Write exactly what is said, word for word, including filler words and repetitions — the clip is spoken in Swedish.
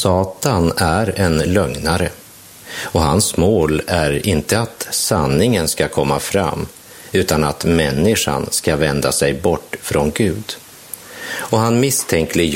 Satan är en lögnare, och hans mål är inte att sanningen ska komma fram, utan att människan ska vända sig bort från Gud. Och han misstänkliggör